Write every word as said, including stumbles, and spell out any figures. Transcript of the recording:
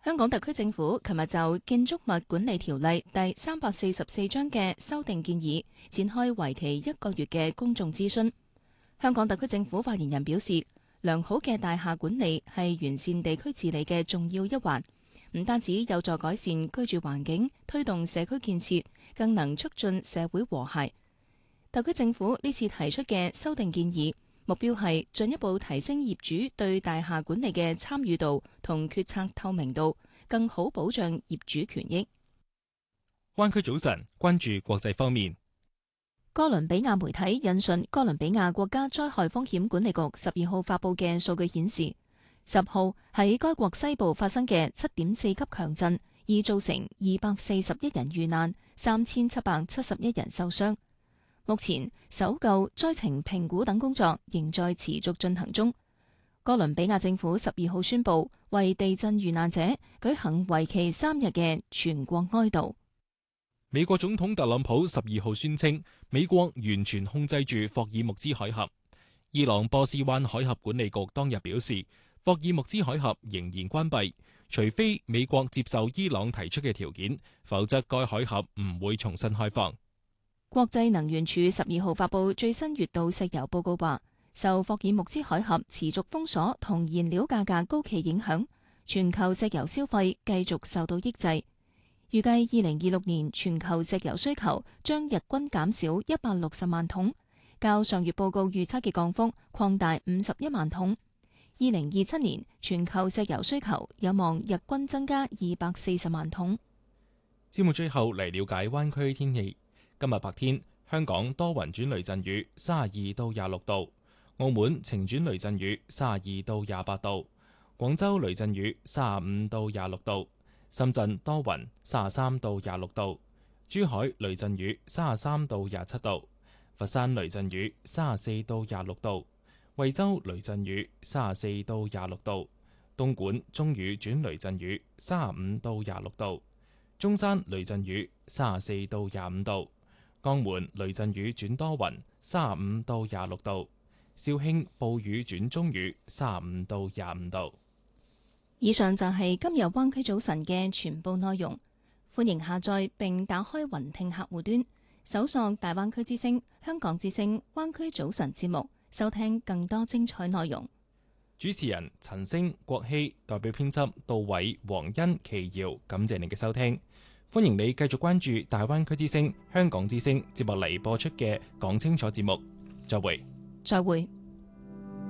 香港特區政府琴日就《建築物管理條例》第三百四十四章嘅修訂建議展開為期一個月嘅公眾諮詢。香港特區政府發言人表示，良好嘅大廈管理係完善地區治理嘅重要一環，唔單止有助改善居住環境、推動社區建設，更能促進社會和諧。特區政府呢次提出嘅修訂建議，目標係進一步提升業主對大廈管理嘅參與度同決策透明度，更好保障業主權益。 灣區早晨，關注國際方面。 哥倫比亞媒體引述哥倫比亞國家災害風險管理局十二號發佈嘅數據顯示，十號喺該國西部發生嘅七點四級強震，已造成二百四十一人遇難，三千七百七十一人受傷。目前搜救、災情評估等工作仍在持續進行中。哥倫比亞政府十二號宣布為地震遇難者舉行為期三日嘅全國哀悼。 美國總統特朗普十二號宣稱，美國完全控制住霍爾木茲海峽。伊朗波斯灣海峽管理局當日表示，霍爾木茲海峽仍然關閉，除非美國接受伊朗提出嘅條件，否則該海峽唔會重新開放。 國際能源署十二號發佈最新月度石油報告話，受霍爾木茲海峽持續封鎖同燃料價格高企影響，全球石油消費繼續受到抑制。預計二零二六年全球石油需求將日均減少一百六十萬桶，較上月報告預測嘅降幅擴大五十一萬桶。二零二七年全球石油需求有望日均增加二百四十萬桶。 節目最後嚟了解灣區天氣。今日白天，香港多雲轉雷陣雨，三十二到廿六度；澳門晴轉雷陣雨，三十二到廿八度；廣州雷陣雨，三十五到廿六度；深圳多雲，三十三到廿六度；珠海雷陣雨，三十三到廿七度；佛山雷陣雨，三十四到廿六度；惠州雷陣雨，三十四到廿六度；東莞中雨轉雷陣雨，三十五到廿六度；中山雷陣雨，三十四到廿五度。江門雷陣雨轉多雲，三十五到廿六度；肇慶暴雨轉中雨，三十五到廿五度。 以上就係今日灣區早晨嘅全部內容。歡迎下載並打開雲聽客戶端，搜索大灣區之聲、香港之聲、灣區早晨節目，收聽更多精彩內容。 主持人陳星、郭希，代表編輯杜偉、黃欣、奇瑤，感謝您嘅收聽。歡迎你繼續關注大灣區之聲、香港之聲節目嚟播出嘅講清楚節目。再會。 再會。